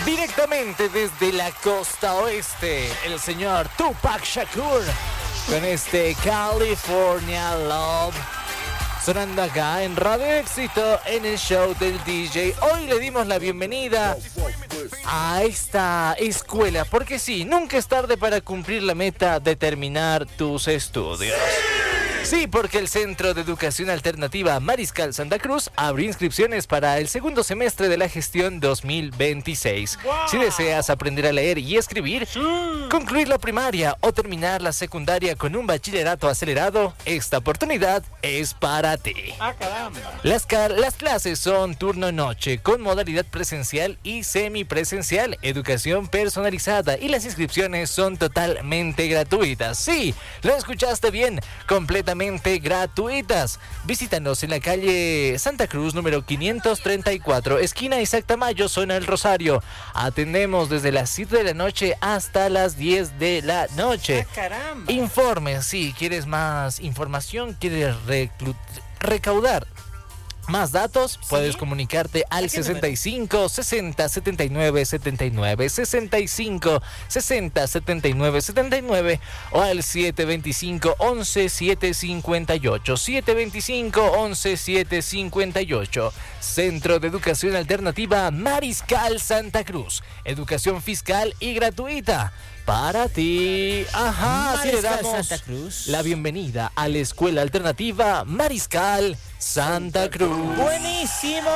Directamente desde la costa oeste, el señor Tupac Shakur con este California Love. Sonando acá en Radio Éxito en el show del DJ. Hoy le dimos la bienvenida a esta escuela, porque sí, nunca es tarde para cumplir la meta de terminar tus estudios. Sí, porque el Centro de Educación Alternativa Mariscal Santa Cruz abrió inscripciones para el segundo semestre de la gestión 2026. ¡Wow! Si deseas aprender a leer y escribir, concluir la primaria o terminar la secundaria con un bachillerato acelerado, esta oportunidad es para ti. ¡Ah, caramba! Las clases son turno-noche con modalidad presencial y semipresencial, educación personalizada, y las inscripciones son totalmente gratuitas. Sí, lo escuchaste bien, completamente gratuitas. Visítanos en la calle Santa Cruz número 534, esquina Isaac Tamayo, zona El Rosario. Atendemos desde las 7 de la noche hasta las 10 de la noche. ¡Ah, caramba! Informes, si quieres más información, quieres recaudar más datos, ¿sí? Puedes comunicarte al 65 60 79 79, 65 60 79 79 o al 725 11 758, 725 11 758. Centro de Educación Alternativa Mariscal Santa Cruz. Educación fiscal y gratuita para ti. Ajá, así le damos Santa Cruz la bienvenida a la Escuela Alternativa Mariscal Santa Cruz. ¡Buenísimo!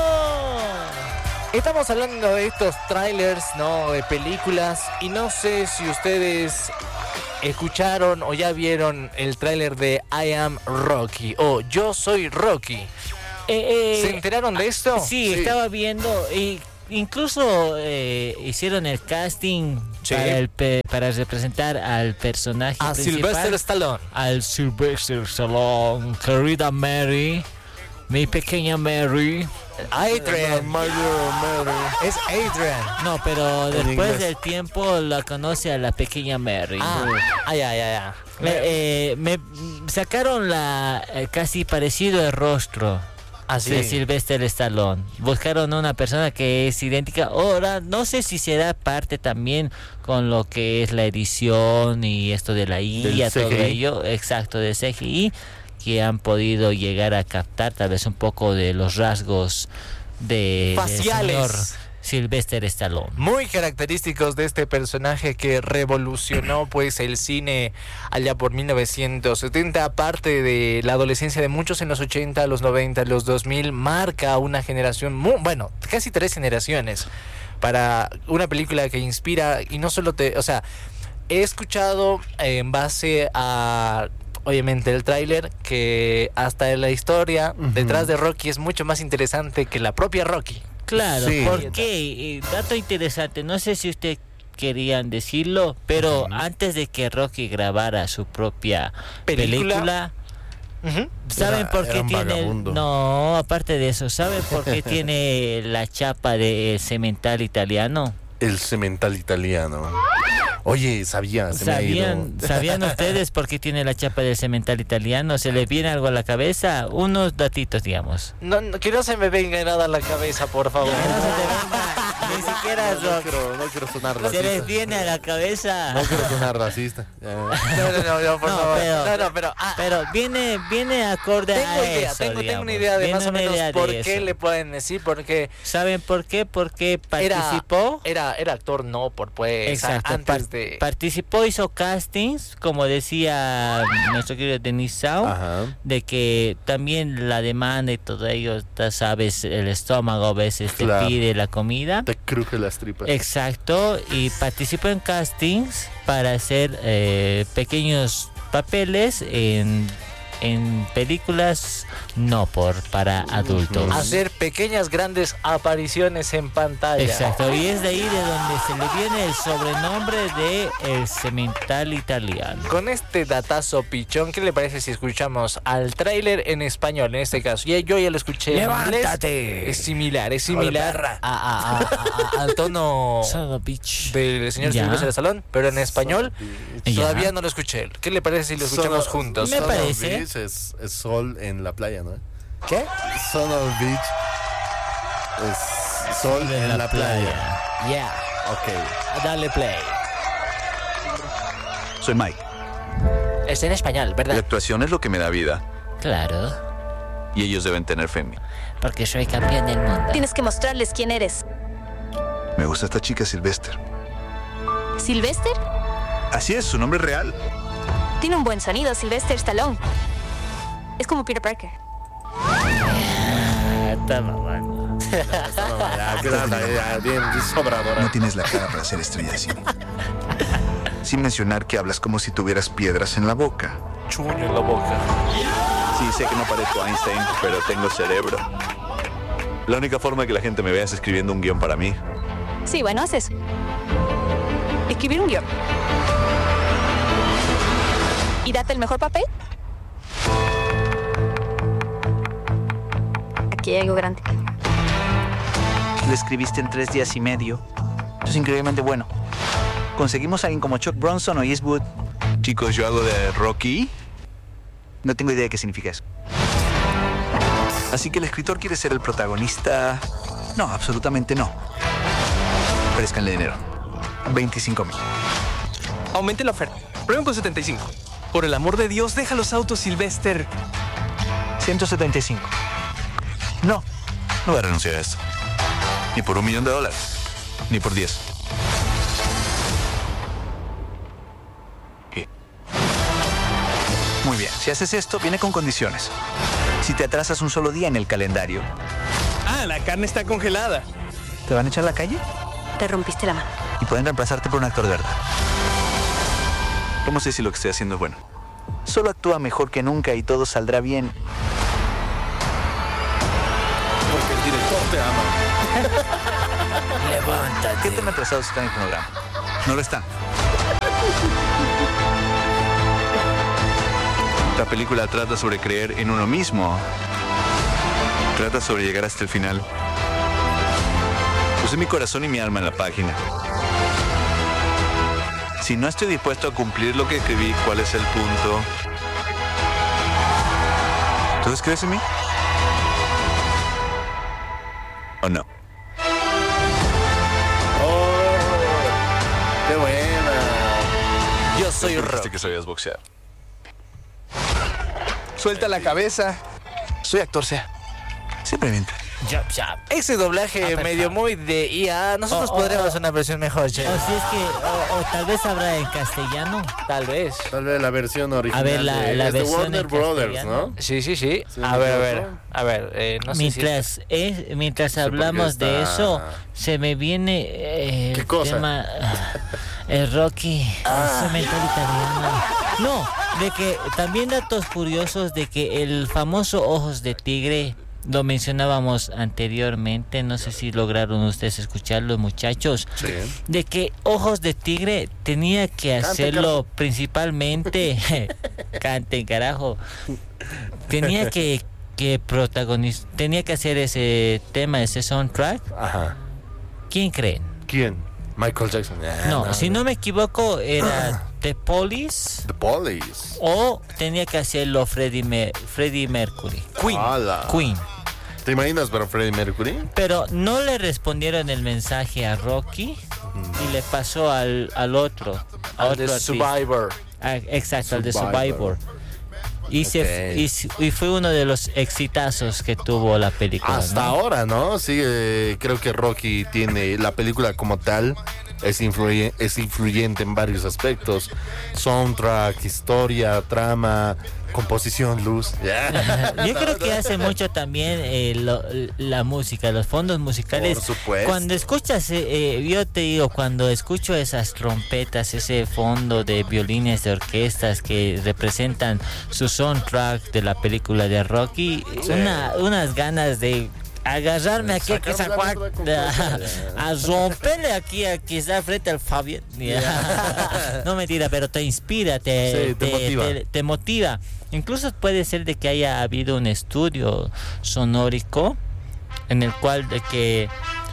Estamos hablando de estos trailers, ¿no? De películas, y no sé si ustedes escucharon o ya vieron el tráiler de I Am Rocky o Yo Soy Rocky. ¿Se enteraron de esto? Sí, estaba viendo y incluso hicieron el casting, sí, para representar al personaje a principal, Sylvester Stallone. Al Sylvester Stallone, querida Mary, mi pequeña Mary. Adrian. Es Adrian. No, pero después del tiempo la conoce a la pequeña Mary. Ya. Me sacaron casi parecido el rostro. Así. De Sylvester Stallone. Buscaron una persona que es idéntica. Ahora, no sé si será parte también con lo que es la edición y esto de la IA, todo ello, exacto, de CGI, que han podido llegar a captar tal vez un poco de los rasgos faciales del señor Sylvester Stallone. Muy característicos de este personaje que revolucionó pues el cine allá por 1970, aparte de la adolescencia de muchos en los 80, los 90, los 2000, marca una generación, casi 3 generaciones para una película que inspira. Y no solo he escuchado en base a obviamente el tráiler que hasta la historia detrás de Rocky es mucho más interesante que la propia Rocky. Claro, sí. Porque, dato interesante, no sé si usted querían decirlo, pero antes de que Rocky grabara su propia película, ¿saben por qué tiene? No, aparte de eso, ¿saben por qué tiene la chapa de cemental italiano? El cemental italiano. Oye, ¿sabían ustedes por qué tiene la chapa del cemental italiano? ¿Se les viene algo a la cabeza? Unos datitos, digamos. No, que no se me venga nada a la cabeza, por favor. Que no se te venga, ni siquiera no quiero sonar racista. ¿Se les viene a la cabeza? No quiero sonar racista. No, por favor. Pero viene acorde a eso. Tengo una idea de más o menos por qué le pueden decir, porque... ¿Saben por qué? Porque participó... Era actor, no, exacto, antes participó, hizo castings, como decía nuestro querido Denis Sau, de que también la demanda y todo ello, sabes, el estómago a veces te pide la comida, te cruje las tripas. Exacto, y participó en castings para hacer pequeños papeles en películas para adultos. Hacer pequeñas grandes apariciones en pantalla. Exacto, y es de ahí de donde se le viene el sobrenombre de el cemental italiano. Con este datazo pichón, ¿qué le parece si escuchamos al tráiler en español? En este caso, yo ya lo escuché. ¡Levántate! Es similar al tono del señor Sylvester Stallone, pero en español todavía no lo escuché. ¿Qué le parece si lo escuchamos juntos? Me parece. Es sol en la playa, ¿no? ¿Qué? Son of Beach es sol en la playa. Yeah. Ok. Dale play. Soy Mike. Es en español, La ¿verdad? actuación es lo que me da vida. Claro, Y ellos deben tener fe en mí. porque soy campeón del mundo. Tienes que mostrarles quién eres. Me gusta esta chica Sylvester. ¿Sylvester? Así es, su nombre es real. Tiene un buen sonido, Sylvester Stallone. Es como Peter Parker. Está mamando. Ya, bien sobradora. No tienes la cara para ser estrella de cine. Sin mencionar que hablas como si tuvieras piedras en la boca. Chuño en la boca. Sí, sé que no parezco Einstein, pero tengo cerebro. La única forma de que la gente me vea es escribiendo un guión para mí. Sí, bueno, haz eso. Escribir un guión. ¿Y date el mejor papel? Aquí hay algo grande. Lo escribiste en 3 días y medio. Eso es increíblemente bueno. Conseguimos a alguien como Chuck Bronson o Eastwood. Chicos, yo hago de Rocky. No tengo idea de qué significa eso. Así que el escritor quiere ser el protagonista. No, absolutamente no. Ofrézcanle dinero. 25,000. Aumente la oferta. Prueben con 75. Por el amor de Dios, deja los autos, Sylvester. 175. No voy a renunciar a esto. Ni por $1 millón. Ni por 10. ¿Qué? Muy bien. Si haces esto, viene con condiciones. Si te atrasas un solo día en el calendario, Ah, la carne está congelada. ¿te van a echar a la calle? Te rompiste la mano. Y pueden reemplazarte por un actor de verdad. ¿Cómo sé si lo que estoy haciendo es bueno? Solo actúa mejor que nunca y todo saldrá bien. Porque el director te ama. Levántate. ¿Qué tan atrasados están en el programa? No lo están. La película trata sobre creer en uno mismo. Trata sobre llegar hasta el final. Puse mi corazón y mi alma en la página. Si no estoy dispuesto a cumplir lo que escribí, ¿cuál es el punto? ¿Entonces crees en mí? ¿O no? Qué buena. Yo soy Dijiste rock. que sabías boxear. Suelta la cabeza. Soy actor, sea. Simplemente. Chop, chop. Ese doblaje medio muy de IA. Nosotros podríamos hacer una versión mejor, che. O si es que, o tal vez habrá en castellano. Tal vez. Tal vez la versión original. A ver, la es de versión Warner en Brothers, castellano. ¿no? Sí. Sí, A ver. No sé Mientras sé por qué hablamos de está- eso, se me viene ¿Qué el cosa? tema, el Rocky, ese mental italiano. No, de que también datos curiosos de que el famoso Ojos de Tigre lo mencionábamos anteriormente, no sé si lograron ustedes escucharlo, muchachos, Sí. de que Ojos de Tigre tenía que hacerlo principalmente, canten carajo, tenía que tenía que hacer ese tema, ese soundtrack. Ajá. ¿Quién creen? ¿Quién? Michael Jackson. No, si no me equivoco era The Police The Police. o tenía que hacerlo Freddie Mercury. Queen. ¿Te imaginas para Freddie Mercury? Pero no le respondieron el mensaje a Rocky y le pasó al otro. A Al otro de artista. Survivor. Ah, exacto, al de Survivor. Survivor. Y, y fue uno de los exitazos que tuvo la película. Hasta ¿no? ahora, ¿no? Sí, creo que Rocky tiene la película como tal. Es influyente en varios aspectos. Soundtrack, historia, trama, composición, luz. Yo creo que hace mucho también la música, los fondos musicales. Por supuesto. Cuando escuchas, yo te digo, cuando escucho esas trompetas, ese fondo de violines de orquestas que representan su soundtrack de la película de Rocky, Sí. unas ganas de agarrarme aquí a que esa Sacarme la mierda a romperle aquí a que está frente al Fabián. No mentira, pero te inspira, Sí, te motiva. te motiva. Incluso puede ser de que haya habido un estudio sonórico en el cual de que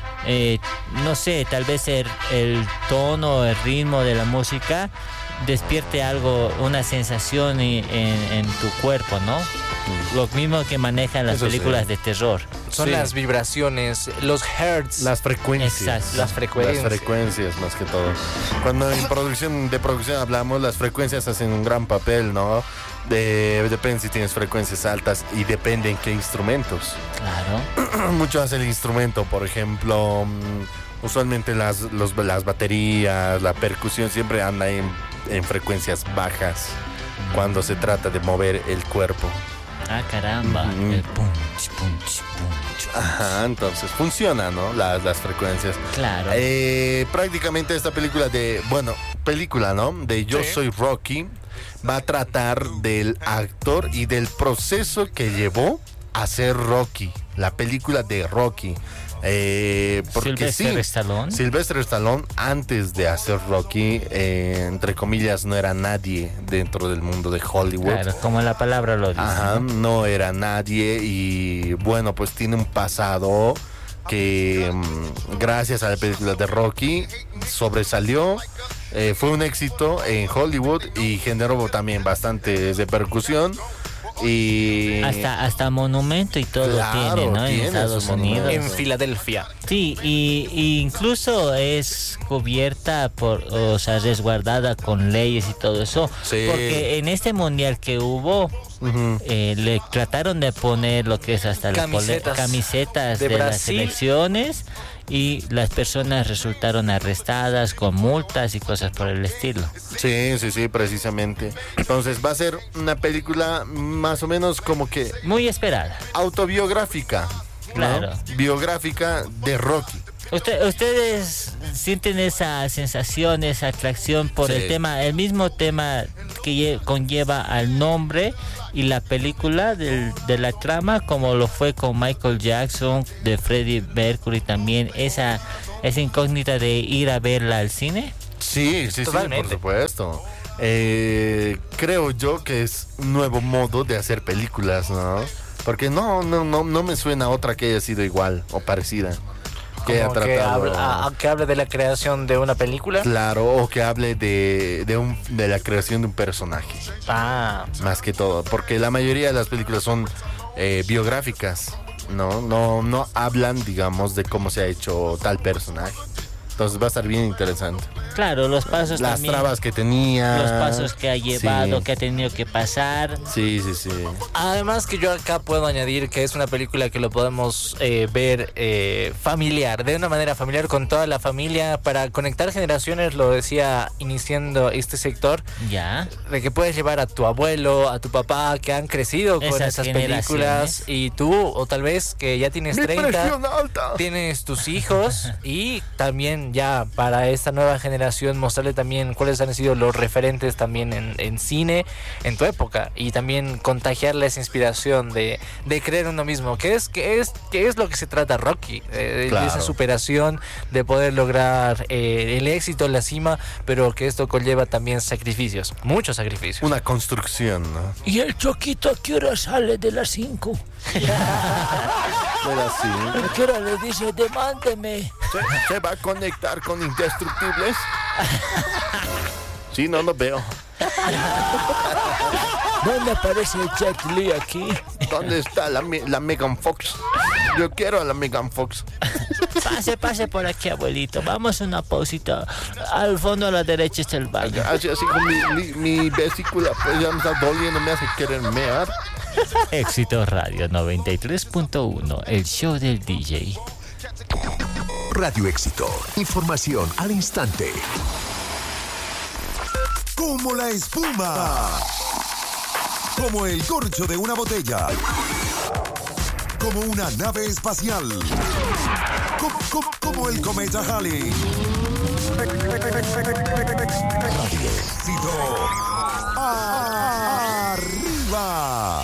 no sé, tal vez el tono, el ritmo de la música despierte algo, una sensación en tu cuerpo, ¿no? Lo mismo que manejan las Eso sí. películas de terror. son las vibraciones, los hertz. Las frecuencias. Exacto. Las frecuencias. Las frecuencias, más que todo. Cuando en producción hablamos, las frecuencias hacen un gran papel, ¿no? Depende si tienes frecuencias altas y depende en qué instrumentos. Claro. Mucho hace el instrumento, por ejemplo, usualmente las baterías, la percusión siempre anda en frecuencias bajas cuando se trata de mover el cuerpo. Ah, caramba. El punch, punch, punch. Ajá, entonces funciona, ¿no? Las frecuencias. Claro. Prácticamente esta película ¿no? De Yo Soy Rocky va a tratar del actor y del proceso que llevó a ser Rocky, la película de Rocky. Porque Sylvester Stallone, antes de hacer Rocky, entre comillas, no era nadie dentro del mundo de Hollywood. Claro, como la palabra lo dice. Ajá, no era nadie y bueno, pues tiene un pasado que gracias a la película de Rocky sobresalió, fue un éxito en Hollywood y generó también bastante repercusión. Y hasta monumento y todo tiene, ¿no? En Estados Unidos. En Filadelfia. Sí, y incluso es cubierta resguardada con leyes y todo eso. Sí. Porque en este mundial que hubo, le trataron de poner lo que es hasta camisetas de las selecciones. Y las personas resultaron arrestadas con multas y cosas por el estilo. Sí, precisamente. Entonces va a ser una película más o menos como que... muy esperada. Autobiográfica. ¿no? Claro. Biográfica de Rocky. ¿Ustedes sienten esa sensación, esa atracción por el mismo tema que conlleva al nombre y la película de la trama, como lo fue con Michael Jackson, de Freddie Mercury también, esa incógnita de ir a verla al cine? Sí, por supuesto. Creo yo que es un nuevo modo de hacer películas, ¿no? Porque no me suena otra que haya sido igual o parecida. Que hable de la creación de una película. Claro, o que hable de la creación de un personaje. Más que todo, porque la mayoría de las películas son biográficas, no hablan, digamos, de cómo se ha hecho tal personaje. Entonces va a estar bien interesante. Claro, los pasos las también. Las trabas que tenía. Los pasos que ha llevado, que ha tenido que pasar. Sí. Además que yo acá puedo añadir que es una película que lo podemos ver familiar, de una manera familiar con toda la familia, para conectar generaciones, lo decía iniciando este sector. Ya. De que puedes llevar a tu abuelo, a tu papá, que han crecido con esas películas, y tú, o tal vez que ya tienes 30, tienes tus hijos, y también ya para esta nueva generación mostrarle también cuáles han sido los referentes también en cine en tu época, y también contagiarle esa inspiración de creer en uno mismo, que es lo que se trata Rocky, de esa superación, de poder lograr el éxito en la cima, pero que esto conlleva también sacrificios, muchos sacrificios. Una construcción, ¿no? ¿Y el Choquito a qué hora sale de las 5? ¿A qué hora le dice demándeme? ¿Se va a conectar con Indestructibles? Sí, no lo veo. ¿Dónde aparece el Jet Li aquí? ¿Dónde está la Megan Fox? Yo quiero a la Megan Fox. Pase por aquí, abuelito. Vamos a una pausita. Al fondo a la derecha está el baño. Así con mi vesícula pues ya me está doliendo, me hace querer mear. Éxito Radio 93.1, el show del DJ. Radio Éxito, información al instante. Como la espuma, como el corcho de una botella, como una nave espacial, como el cometa Halley. Radio Éxito, arriba.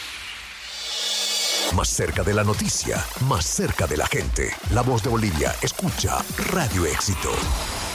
Más cerca de la noticia, más cerca de la gente. La Voz de Bolivia, escucha Radio Éxito.